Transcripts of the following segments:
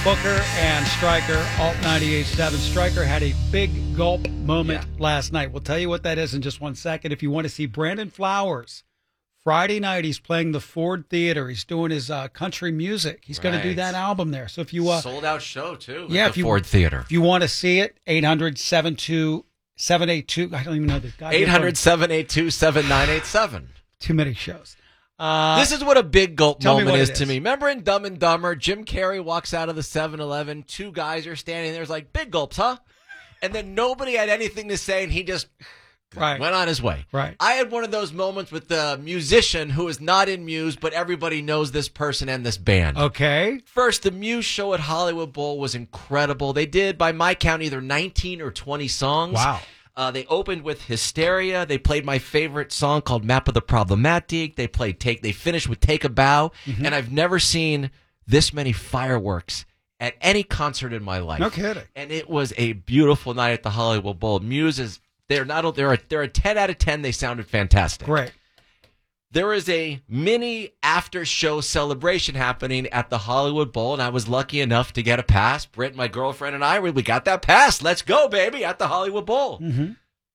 Booker and Stryker, Alt 98.7. Stryker had a big gulp moment last night. We'll tell you what that is in just 1 second. If you want to see Brandon Flowers, Friday night he's playing the Ford Theater. He's doing his country music. He's going to do that album there. So if you sold out show too. Yeah, at the Ford Theater. If you want to see it, 800-782-782. I don't even know the guy. 800-782-7987. Too many shows. This is what a big gulp moment is to is. me. Remember in Dumb and Dumber, Jim Carrey walks out of the 7-Eleven. Two guys are standing there. It's like, big gulps, huh? And then nobody had anything to say, and he just went on his way. Right. I had one of those moments with the musician who is not in Muse, but everybody knows this person and this band. Okay. First, the Muse show at Hollywood Bowl was incredible. They did, by my count, either 19 or 20 songs. Wow. They opened with Hysteria. They played my favorite song called Map of the Problematic. They finished with Take a Bow. Mm-hmm. And I've never seen this many fireworks at any concert in my life. No kidding. And it was a beautiful night at the Hollywood Bowl. Muse they're a 10 out of 10. They sounded fantastic. Great. There is a mini after-show celebration happening at the Hollywood Bowl, and I was lucky enough to get a pass. Britt, my girlfriend, and I, we got that pass. Let's go, baby, at the Hollywood Bowl. Mm-hmm.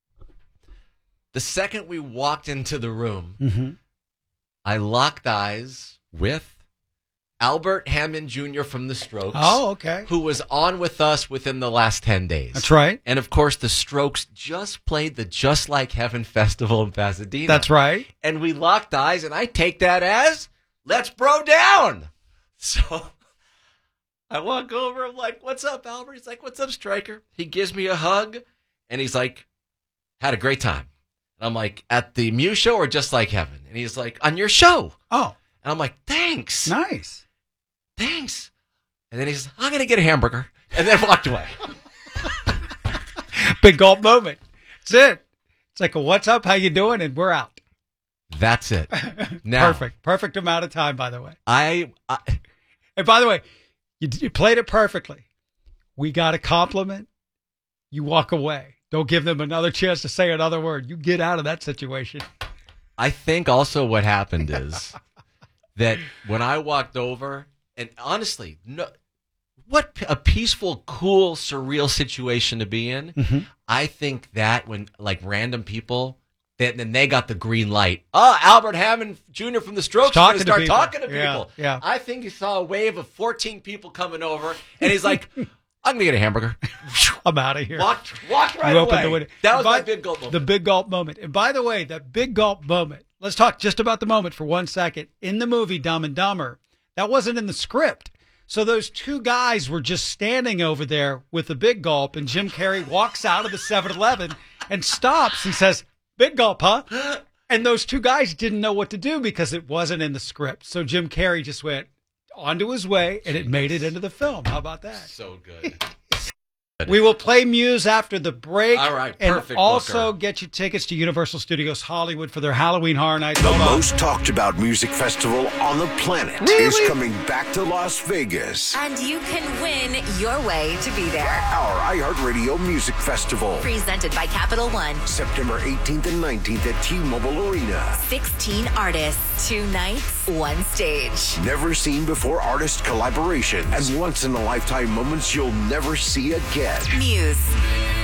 The second we walked into the room, I locked eyes with Albert Hammond Jr. from The Strokes. Oh, okay. Who was on with us within the last 10 days. That's right. And, of course, The Strokes just played the Just Like Heaven Festival in Pasadena. That's right. And we locked eyes, and I take that as, let's bro down. So I walk over, I'm like, what's up, Albert? He's like, what's up, Stryker? He gives me a hug, and he's like, had a great time. And I'm like, at the Muse show or Just Like Heaven? And he's like, on your show. Oh. And I'm like, thanks. Nice. Thanks. And then he says, I'm going to get a hamburger. And then walked away. Big gulp moment. That's it. It's like, what's up? How you doing? And we're out. That's it. Now, Perfect amount of time, by the way. And by the way, you played it perfectly. We got a compliment. You walk away. Don't give them another chance to say another word. You get out of that situation. I think also what happened is that when I walked over, and honestly, what a peaceful, cool, surreal situation to be in. Mm-hmm. I think that when like random people, then they got the green light. Oh, Albert Hammond Jr. from The Strokes is going to start talking to people. Yeah. I think he saw a wave of 14 people coming over, and he's like, I'm going to get a hamburger. I'm out of here. Walked right away. That was my big gulp moment. The big gulp moment. And by the way, that big gulp moment, let's talk just about the moment for 1 second. In the movie Dumb and Dumber, that wasn't in the script. So those two guys were just standing over there with a big gulp, and Jim Carrey walks out of the 7-Eleven and stops and says, big gulp, huh? And those two guys didn't know what to do because it wasn't in the script. So Jim Carrey just went onto his way, and it made it into the film. How about that? So good. We will play Muse after the break. All right, perfect. And also Booker. get you tickets to Universal Studios Hollywood for their Halloween Horror Nights. The most talked about music festival on the planet is coming back to Las Vegas. And you can win your way to be there. Our iHeartRadio Music Festival. Presented by Capital One. September 18th and 19th at T-Mobile Arena. 16 artists, 2 nights, 1 stage. Never seen before artist collaborations and once-in-a-lifetime moments you'll never see again. Muse,